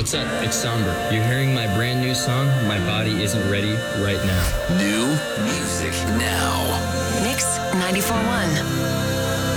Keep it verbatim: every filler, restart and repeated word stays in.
What's up? It's Somber. You're hearing my brand new song, My Body Isn't Ready, right now. New music now. Mix ninety-four point one.